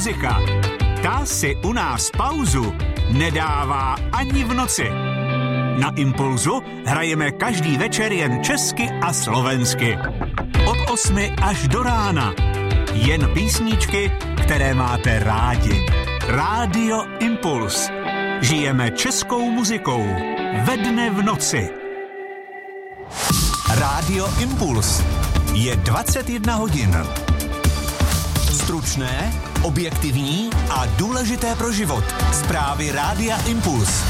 muzika. Ta si u nás pauzu nedává ani v noci. Na Impulzu hrajeme každý večer jen česky a slovensky. Od 8 až do rána. Jen písničky, které máte rádi. Rádio Impuls. Žijeme českou muzikou. Ve dne v noci. Rádio Impuls. Je 21 hodin. Stručné, objektivní a důležité pro život. Zprávy Rádia Impuls.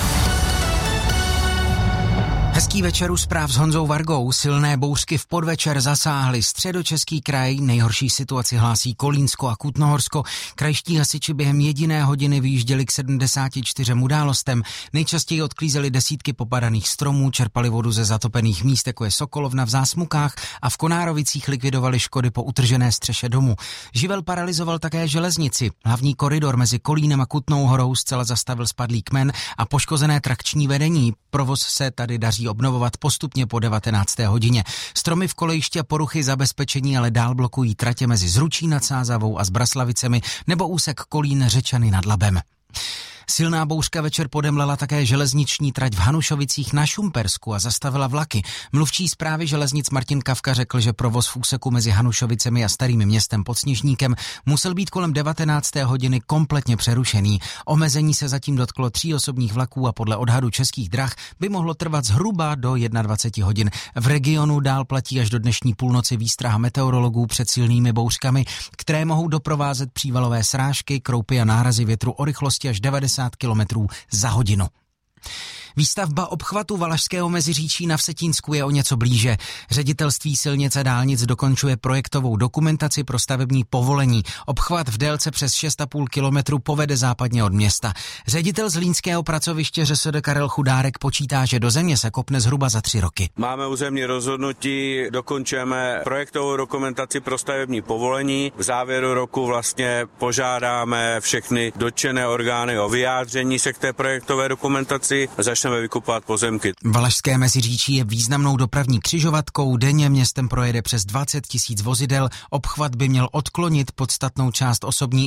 Hezký večer u zpráv s Honzou Vargou. Silné bouřky v podvečer zasáhly Středočeský kraj. Nejhorší situaci hlásí Kolínsko a Kutnohorsko. Krajští hasiči během jediné hodiny vyjížděli k 74 událostem. Nejčastěji odklízeli desítky popadaných stromů, čerpali vodu ze zatopených míst, jako je Sokolovna v Zásmukách, a v Konárovicích likvidovali škody po utržené střeše domu. Živel paralyzoval také železnici. Hlavní koridor mezi Kolínem a Kutnou Horou zcela zastavil spadlý kmen a poškozené trakční vedení. Provoz se tady daří obnovovat postupně po 19. hodině. Stromy v kolejišti a poruchy zabezpečení ale dál blokují tratě mezi Zručí nad Sázavou a Zbraslavicemi nebo úsek Kolín Řečany nad Labem. Silná bouřka večer podemlela také železniční trať v Hanušovicích na Šumpersku a zastavila vlaky. Mluvčí správy železnic Martin Kavka řekl, že provoz v úseku mezi Hanušovicemi a Starým Městem pod Sněžníkem musel být kolem 19. hodiny kompletně přerušený. Omezení se zatím dotklo 3 osobních vlaků a podle odhadu Českých drah by mohlo trvat zhruba do 21 hodin. V regionu dál platí až do dnešní půlnoci výstraha meteorologů před silnými bouřkami, které mohou doprovázet přívalové srážky, kroupy a nárazy větru o rychlosti až 90 km za hodinu. Výstavba obchvatu Valašského Meziříčí na Vsetínsku je o něco blíže. Ředitelství silnic a dálnic dokončuje projektovou dokumentaci pro stavební povolení. Obchvat v délce přes 6,5 kilometru povede západně od města. Ředitel zlínského pracoviště ŘSD Karel Chudárek počítá, že do země se kopne zhruba za 3 roky. Máme územní rozhodnutí, dokončujeme projektovou dokumentaci pro stavební povolení. V závěru roku vlastně požádáme všechny dotčené orgány o vyjádření se k té projektové dokumentaci. Začneme vykupovat pozemky. Valašské Meziříčí je významnou dopravní křižovatkou, denně městem projede přes 20 000 vozidel, obchvat by měl odklonit podstatnou část osobní